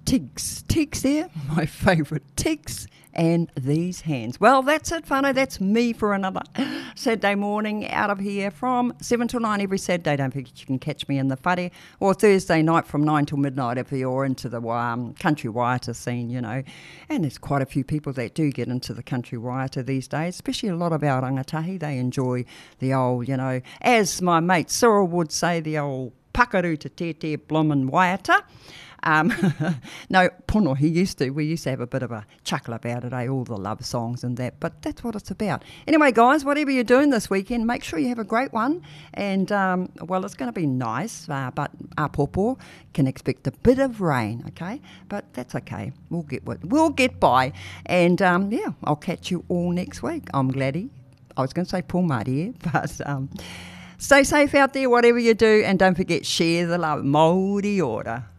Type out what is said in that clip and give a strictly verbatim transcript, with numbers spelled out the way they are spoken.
Tigs, Tigs there, my favourite Tigs, and these hands. Well, that's it, whānau. That's me for another Saturday morning out of here from seven till nine every Saturday. Don't forget you can catch me in the whare, or Thursday night from nine till midnight if you're into the um, country waiata scene, you know. And there's quite a few people that do get into the country waiata these days, especially a lot of our rangatahi. They enjoy the old, you know, as my mate Cyril would say, the old pakaru te te te bloomin' waiata. Um, no, Pono, he used to. We used to have a bit of a chuckle about it, eh? All the love songs and that. But that's what it's about. Anyway, guys, whatever you're doing this weekend, make sure you have a great one. And, um, well, it's going to be nice, uh, but Apopo can expect a bit of rain, okay? But that's okay. We'll get we'll get by. And, um, yeah, I'll catch you all next week. I'm Gladdy. I was going to say Paul Marty, but... Um, stay safe out there, whatever you do. And don't forget, share the love. Māori ora.